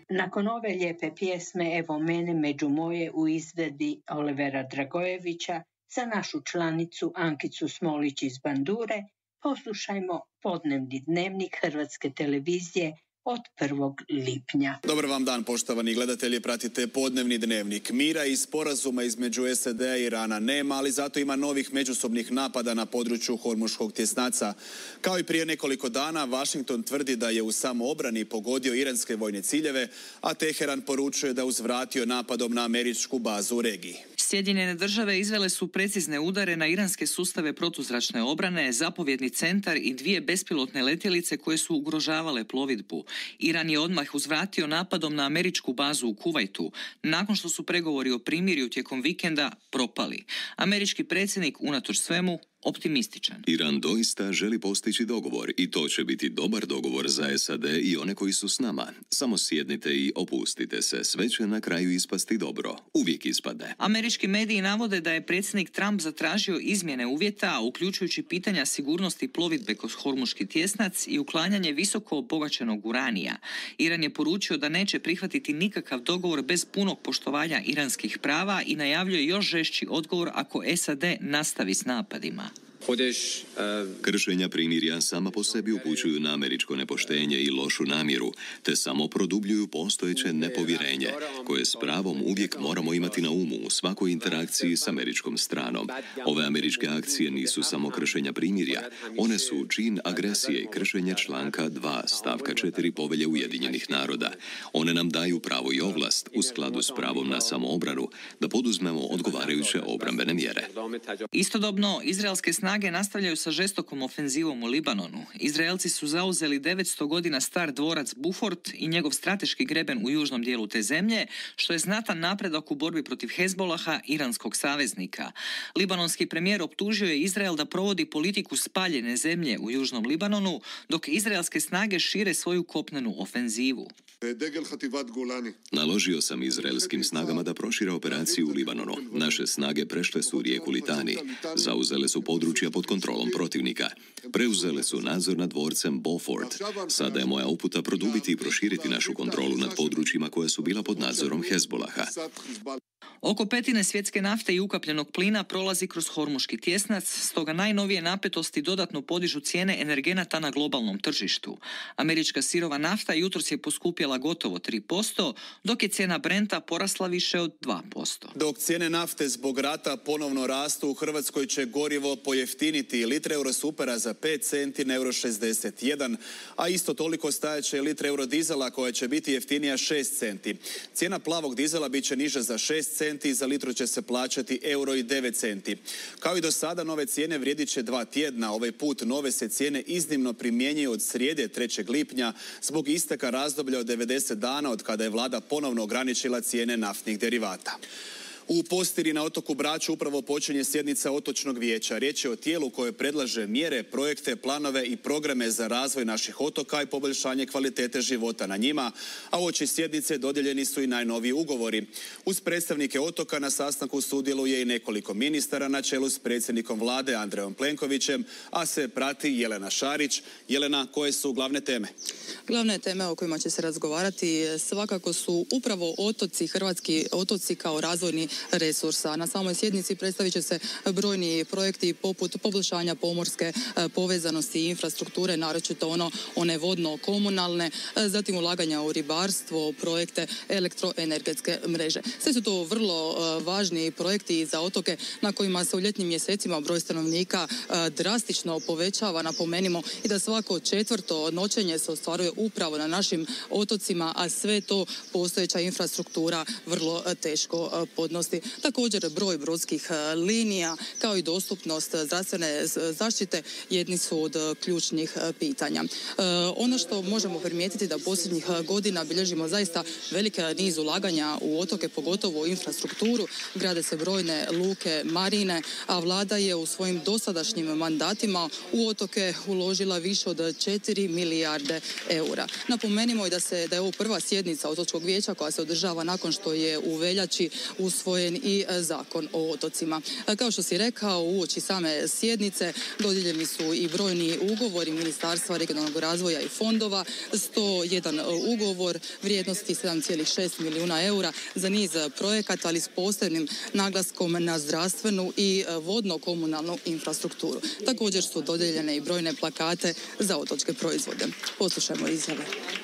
Nakon ove lijepe pjesme Evo mene među moje u izvedbi Olivera Dragojevića za našu članicu Ankicu Smolić iz Bandure poslušajmo podnevni dnevnik Hrvatske televizije od 1. lipnja. Dobar vam dan, poštovani gledatelji, pratite podnevni dnevnik. Mira i sporazuma između SAD-a i Irana nema, ali zato ima novih međusobnih napada na području Hormuškog tjesnaca. Kao i prije nekoliko dana, Washington tvrdi da je u samoobrani pogodio iranske vojne ciljeve, a Teheran poručuje da uzvratio napadom na američku bazu u regiji. Sjedinjene države izvele su precizne udare na iranske sustave protuzračne obrane, zapovjedni centar i 2 bespilotne letjelice koje su ugrožavale plovidbu. Iran je odmah uzvratio napadom na američku bazu u Kuvajtu, nakon što su pregovori o primirju tijekom vikenda propali. Američki predsjednik, unatoč svemu, optimističan. Iran doista želi postići dogovor i to će biti dobar dogovor za SAD i one koji su s nama. Samo sjednite i opustite se, sve će na kraju ispasti dobro. Uvijek ispadne. Američki mediji navode da je predsjednik Trump zatražio izmjene uvjeta, uključujući pitanja sigurnosti plovidbe kroz Hormuški tjesnac i uklanjanje visoko obogaćenog uranija. Iran je poručio da neće prihvatiti nikakav dogovor bez punog poštovanja iranskih prava i najavljuje još žešći odgovor ako SAD nastavi s napadima. Kršenja primirja sama po sebi upućuju na američko nepoštenje i lošu namjeru, te samo produbljuju postojeće nepovjerenje, koje s pravom uvijek moramo imati na umu u svakoj interakciji s američkom stranom. Ove američke akcije nisu samo kršenja primirja, one su čin agresije i kršenje članka 2 stavka 4 Povelje Ujedinjenih naroda. One nam daju pravo i ovlast, u skladu s pravom na samoobranu, da poduzmemo odgovarajuće obrambene mjere. Istodobno, izraelske snage nastavljaju sa žestokom ofenzivom u Libanonu. Izraelci su zauzeli 900 godina star dvorac Bufort i njegov strateški greben u južnom dijelu te zemlje, što je znatan napredak u borbi protiv Hezbolaha, iranskog saveznika. Libanonski premijer optužio je Izrael da provodi politiku spaljene zemlje u južnom Libanonu, dok izraelske snage šire svoju kopnenu ofenzivu. Naložio sam izraelskim snagama da prošire operaciju u Libanonu. Naše snage prešle su rijeku Litani, zauzele su područja pod kontrolom protivnika. Preuzele su nadzor nad dvorcem Beaufort. Sada je moja uputa produbiti i proširiti našu kontrolu nad područjima koja su bila pod nadzorom Hezbolaha. Oko petine svjetske nafte i ukapljenog plina prolazi kroz Hormuški tjesnac, stoga najnovije napetosti dodatno podižu cijene energenata na globalnom tržištu. Američka sirova nafta jutros je poskupjela gotovo 3%, dok je cijena Brenta porasla više od 2%. Dok cijene nafte zbog rata ponovno rastu, u Hrvatskoj će gorivo pojeftiniti. Litra Eurosupera za 5 centi na euro 61, a isto toliko stajaće litra eurodizela koja će biti jeftinija 6 centi. Cijena plavog dizela bit će niža za 6 centi, za litru će se plaćati euro i 9 centi. Kao i do sada, nove cijene vrijedit će 2 tjedna. Ovaj put nove se cijene iznimno primjenjuju od srijede 3. lipnja zbog isteka razdoblja od 90 dana od kada je vlada ponovno ograničila cijene naftnih derivata. U Postiri na otoku Braču upravo počinje sjednica otočnog vijeća. Riječ je o tijelu koje predlaže mjere, projekte, planove i programe za razvoj naših otoka i poboljšanje kvalitete života na njima, a uoči sjednice dodijeljeni su i najnoviji ugovori. Uz predstavnike otoka na sastanku sudjeluje i nekoliko ministara na čelu s predsjednikom vlade Andrejom Plenkovićem, a se prati Jelena Šarić. Jelena, koje su glavne teme? Glavne teme o kojima će se razgovarati svakako su upravo otoci, hrvatski otoci kao razvojni resursa. Na samoj sjednici predstavit će se brojni projekti poput poboljšanja pomorske povezanosti i infrastrukture, naročito one vodno-komunalne, zatim ulaganja u ribarstvo, projekte elektroenergetske mreže. Sve su to vrlo važni projekti za otoke na kojima se u ljetnim mjesecima broj stanovnika drastično povećava. Napomenimo i da svako 4. noćenje se ostvaruje upravo na našim otocima, a sve to postojeća infrastruktura vrlo teško podnosi. Također broj brodskih linija kao i dostupnost zdravstvene zaštite jedni su od ključnih pitanja. Ono što možemo primijetiti da posljednjih godina bilježimo zaista veliki niz ulaganja u otoke, pogotovo u infrastrukturu, grade se brojne luke, marine, a vlada je u svojim dosadašnjim mandatima u otoke uložila više od 4 milijarde eura. Napomenimo i da je ovo prva sjednica otočkog vijeća koja se održava nakon što je u veljači usvojen usvojen i zakon o otocima. Kao što si rekao, uoči same sjednice dodijeljeni su i brojni ugovori Ministarstva regionalnog razvoja i fondova, 101 ugovor vrijednosti 7,6 milijuna eura za niz projekata, ali s posebnim naglaskom na zdravstvenu i vodno-komunalnu infrastrukturu. Također su dodijeljene i brojne plakate za otočke proizvode. Poslušajmo izjave.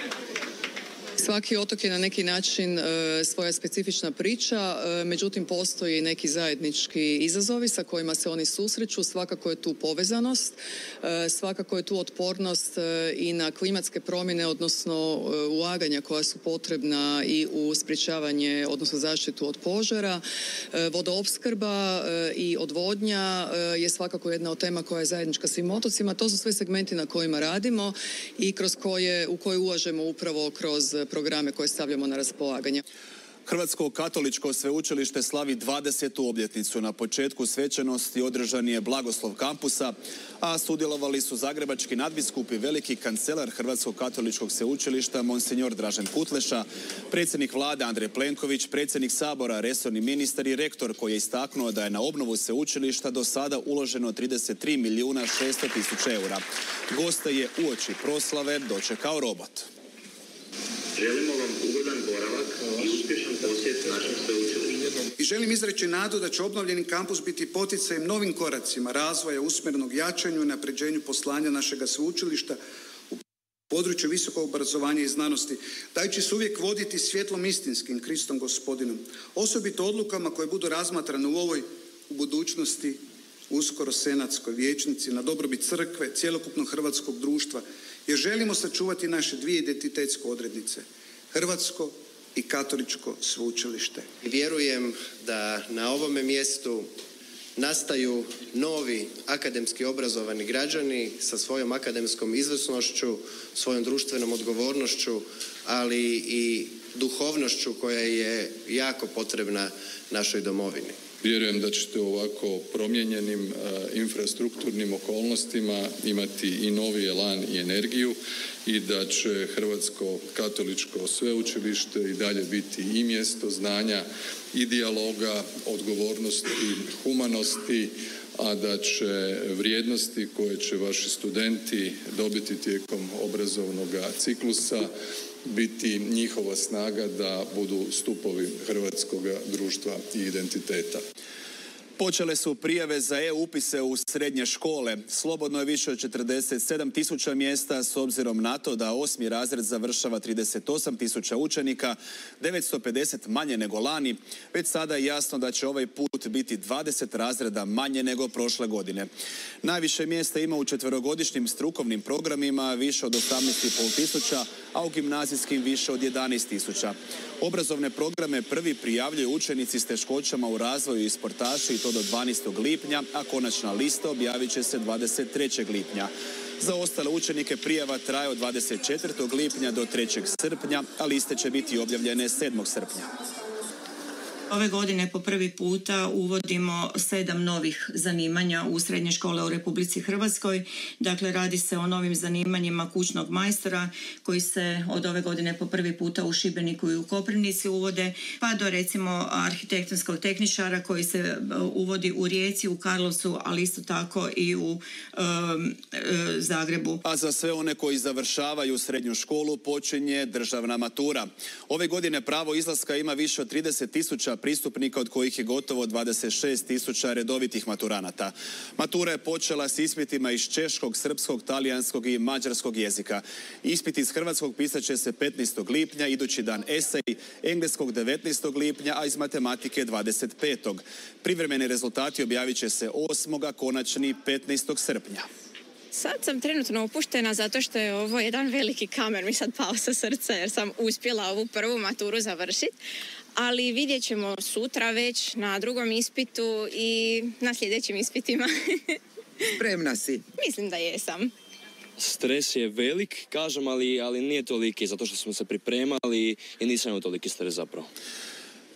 Svaki otok je na neki način svoja specifična priča, međutim postoji neki zajednički izazovi sa kojima se oni susreću. Svakako je tu povezanost, svakako je tu otpornost i na klimatske promjene, odnosno ulaganja koja su potrebna i u sprječavanje, odnosno zaštitu od požara. Vodoopskrba i odvodnja je svakako jedna od tema koja je zajednička svim otocima. To su sve segmenti na kojima radimo i u koje ulažemo upravo kroz programe koje stavljamo na raspolaganje. Hrvatsko katoličko sveučilište slavi 20. obljetnicu. Na početku svečanosti održan je blagoslov kampusa, a sudjelovali su zagrebački nadbiskup i veliki kancelar Hrvatskog katoličkog sveučilišta Monsignor Dražen Kutleša, predsjednik vlade Andrej Plenković, predsjednik Sabora, resorni ministar i rektor koji je istaknuo da je na obnovu sveučilišta do sada uloženo 33 milijuna 600 tisuća eura. Goste je uoči proslave dočekao robot. Želimo vam ugodan boravak i uspješan posjet našem sveučilištu. I želim izreći nadu da će obnovljeni kampus biti poticajem novim koracima razvoja usmjerenog jačanju i unapređenju poslanja našega sveučilišta u području visokog obrazovanja i znanosti, dajući se uvijek voditi svjetlom istinskim Kristom Gospodinom, osobito odlukama koje budu razmatrane u ovoj u budućnosti uskoro senatskoj vijećnici na dobrobit crkve, cjelokupnog hrvatskog društva, jer želimo sačuvati naše dvije identitetske odrednice, hrvatsko i katoličko sveučilište. Vjerujem da na ovome mjestu nastaju novi akademski obrazovani građani sa svojom akademskom izvrsnošću, svojom društvenom odgovornošću, ali i duhovnošću koja je jako potrebna našoj domovini. Vjerujem da ćete u ovako promijenjenim infrastrukturnim okolnostima imati i novi elan i energiju i da će Hrvatsko katoličko sveučilište i dalje biti i mjesto znanja i dijaloga, odgovornosti, humanosti, a da će vrijednosti koje će vaši studenti dobiti tijekom obrazovnog ciklusa biti njihova snaga da budu stupovi hrvatskog društva i identiteta. Počele su prijave za e-upise u srednje škole. Slobodno je više od 47 tisuća mjesta s obzirom na to da 8. razred završava 38 tisuća učenika, 950 manje nego lani. Već sada je jasno da će ovaj put biti 20 razreda manje nego prošle godine. Najviše mjesta ima u četverogodišnjim strukovnim programima, više od 18,5 tisuća, a u gimnazijskim više od 11 tisuća. Obrazovne programe prvi prijavljuju učenici s teškoćama u razvoju i sportaši, i to do 12. lipnja, a konačna lista objavit će se 23. lipnja. Za ostale učenike prijava traje od 24. lipnja do 3. srpnja, a liste će biti objavljene 7. srpnja. Ove godine po prvi puta uvodimo 7 novih zanimanja u srednje škole u Republici Hrvatskoj. Dakle, radi se o novim zanimanjima kućnog majstora koji se od ove godine po prvi puta u Šibeniku i u Koprivnici uvode, pa do recimo arhitektonskog tehničara koji se uvodi u Rijeci, u Karlovcu, ali isto tako i u Zagrebu. A za sve one koji završavaju srednju školu počinje državna matura. Ove godine pravo izlaska ima više od 30 tisuća pristupnika, od kojih je gotovo 26 tisuća redovitih maturanata. Matura je počela s ispitima iz češkog, srpskog, talijanskog i mađarskog jezika. Ispit iz hrvatskog pisat će se 15. lipnja, idući dan esej, engleskog 19. lipnja, a iz matematike 25. Privremeni rezultati objavit će se 8. a konačni 15. srpnja. Sad sam trenutno opuštena zato što je ovo jedan veliki kamen mi sad pao sa srca jer sam uspjela ovu prvu maturu završiti. Ali vidjet ćemo sutra već na drugom ispitu i na sljedećim ispitima. Spremna si? Mislim da jesam. Stres je velik, kažem, ali nije toliki, zato što smo se pripremali i nisam imao toliki stres zapravo.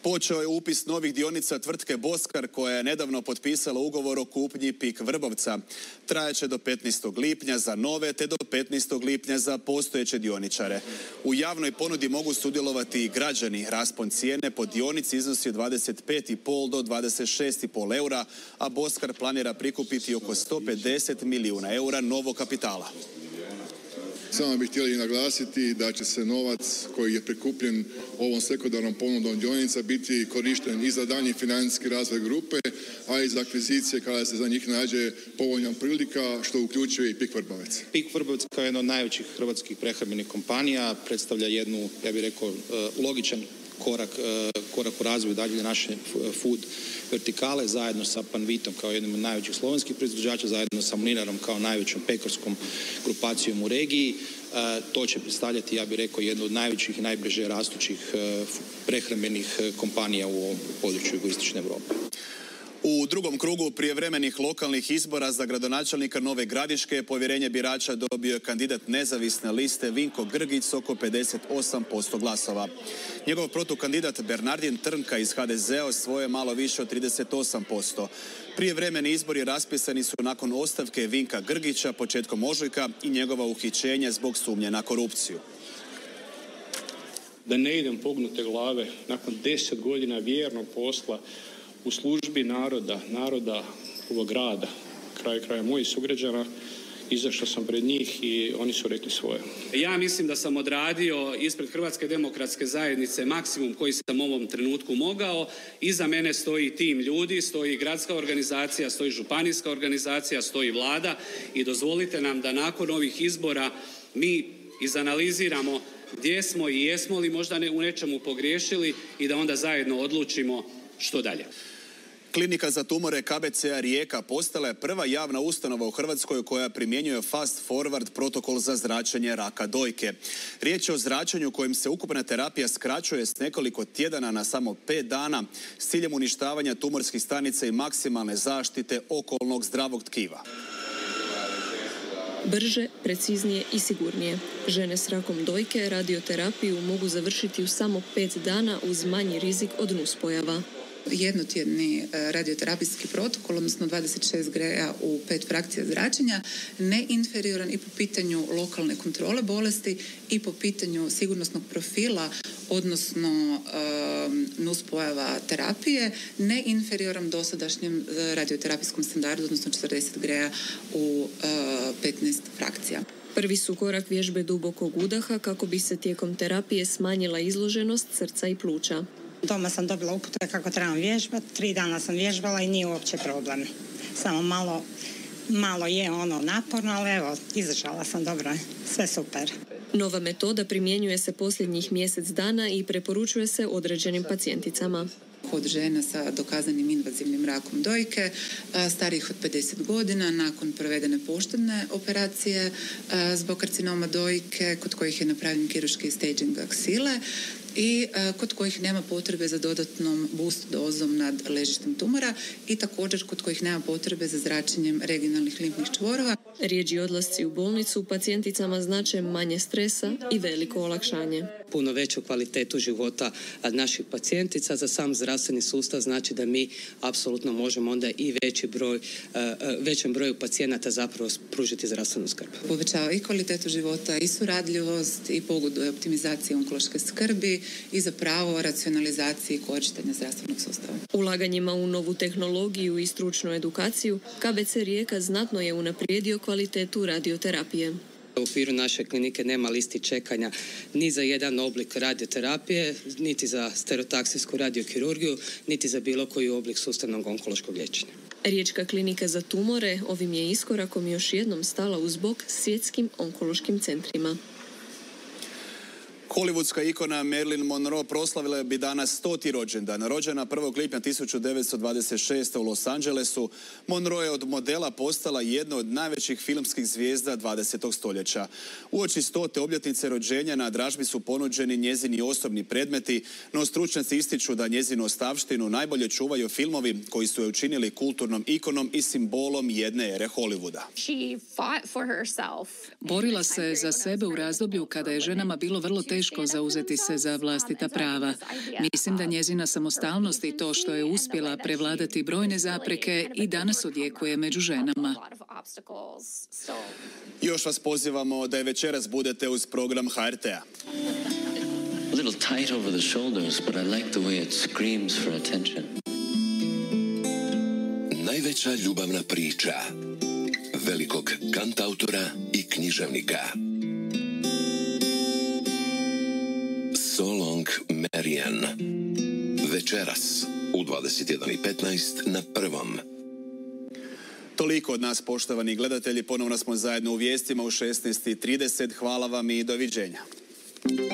Počeo je upis novih dionica tvrtke Boskar koja je nedavno potpisala ugovor o kupnji PIK Vrbovca. Trajaće do 15. lipnja za nove te do 15. lipnja za postojeće dioničare. U javnoj ponudi mogu sudjelovati i građani. Raspon cijene po dionici iznosi od 25,5 do 26,5 eura, a Boskar planira prikupiti oko 150 milijuna eura novog kapitala. Samo bih htjeli naglasiti da će se novac koji je prikupljen ovom sekundarnom ponudom dionica biti korišten i za daljnji financijski razvoj grupe, a i za akvizicije kada se za njih nađe povoljna prilika, što uključuje i PIK Vrbovec. PIK Vrbovec kao jedna od najvećih hrvatskih prehrambenih kompanija predstavlja jednu, ja bih rekao, logičan korak u razvoju dalje naše food vertikale, zajedno sa Panvitom kao jednim od najvećih slovenskih proizvođača, zajedno sa Mlinarom kao najvećom pekarskom grupacijom u regiji. To će predstavljati, ja bih rekao, jednu od najvećih i najbrže rastućih prehrambenih kompanija u ovom području jugoistočne Europe. U drugom krugu prijevremenih lokalnih izbora za gradonačelnika Nove Gradiške povjerenje birača dobio je kandidat nezavisne liste Vinko Grgić s oko 58% glasova. Njegov protukandidat Bernardin Trnka iz HDZ-a osvojio je malo više od 38%. Prijevremeni izbori raspisani su nakon ostavke Vinka Grgića početkom ožujka i njegova uhićenja zbog sumnje na korupciju. Da ne idem pognute glave nakon 10 godina vjernog posla u službi naroda ovog grada, kraja mojih sugrađana, izašao sam pred njih i oni su rekli svoje. Ja mislim da sam odradio ispred Hrvatske demokratske zajednice maksimum koji sam u ovom trenutku mogao. Iza mene stoji tim ljudi, stoji gradska organizacija, stoji županijska organizacija, stoji vlada i dozvolite nam da nakon ovih izbora mi izanaliziramo gdje smo i jesmo li možda u nečemu pogriješili i da onda zajedno odlučimo što dalje. Klinika za tumore KBC-a Rijeka postala je prva javna ustanova u Hrvatskoj koja primjenjuje fast forward protokol za zračenje raka dojke. Riječ je o zračenju kojim se ukupna terapija skraćuje s nekoliko tjedana na samo 5 dana s ciljem uništavanja tumorskih stanica i maksimalne zaštite okolnog zdravog tkiva. Brže, preciznije i sigurnije. Žene s rakom dojke radioterapiju mogu završiti u samo 5 dana uz manji rizik od nuspojava. Jednotjedni radioterapijski protokol, odnosno 26 greja u 5 frakcija zračenja, neinferioran i po pitanju lokalne kontrole bolesti i po pitanju sigurnosnog profila, odnosno nuspojava terapije, neinferioran dosadašnjem radioterapijskom standardu, odnosno 40 greja u 15 frakcija. Prvi su korak vježbe dubokog udaha kako bi se tijekom terapije smanjila izloženost srca i pluća. Doma sam dobila upute kako trebam vježbati, 3 dana sam vježbala i nije uopće problem. Samo malo je naporno, ali evo, izdržala sam dobro, sve super. Nova metoda primjenjuje se posljednjih mjesec dana i preporučuje se određenim pacijenticama. Kod žena sa dokazanim invazivnim rakom dojke, starijih od 50 godina, nakon provedene poštedne operacije zbog karcinoma dojke, kod kojih je napravljen kirurški staging aksile, i kod kojih nema potrebe za dodatnom boost dozom nad ležištem tumora i također kod kojih nema potrebe za zračenjem regionalnih limfnih čvorova. Rijeđi odlasci u bolnicu pacijenticama znače manje stresa i veliko olakšanje. Puno veću kvalitetu života naših pacijentica za sam zdravstveni sustav znači da mi apsolutno možemo onda i većem broju pacijenata zapravo pružiti zdravstvenu skrb. Povećava i kvalitetu života i suradljivost i pogoduje optimizaciji onkološke skrbi i zapravo racionalizaciji korištenja zdravstvenog sustava. Ulaganjima u novu tehnologiju i stručnu edukaciju KBC Rijeka znatno je unaprijedio kvalitetu radioterapije. U okviru naše klinike nema listi čekanja ni za jedan oblik radioterapije, niti za stereotaksijsku radiokirurgiju, niti za bilo koji oblik sustavnog onkološkog liječenja. Riječka klinika za tumore ovim je iskorakom još jednom stala uz bok svjetskim onkološkim centrima. Hollywoodska ikona Marilyn Monroe proslavila bi danas 100. rođendan. Rođena 1. lipnja 1926. u Los Angelesu, Monroe je od modela postala jedna od najvećih filmskih zvijezda 20. stoljeća. Uoči 100. obljetnice rođenja na dražbi su ponuđeni njezini osobni predmeti, no stručnjaci ističu da njezinu ostavštinu najbolje čuvaju filmovi koji su je učinili kulturnom ikonom i simbolom jedne ere Hollywooda. Borila se za sebe u razdoblju kada je ženama bilo vrlo teško teško zauzeti se za vlastita prava. Mislim da njezina samostalnost i to što je uspjela prevladati brojne zapreke i danas odjekuje među ženama. Još vas pozivamo da i večeras budete uz program HRT-a. A little tight over the shoulders, but I like the way it screams for attention. Najveća ljubavna priča velikog kantautora i književnika. So Long Marian. Večeras u 21:15 na Prvom. Toliko od nas, poštovani gledatelji. Ponovno smo zajedno u vijestima u 16:30. Hvala vam i doviđenja.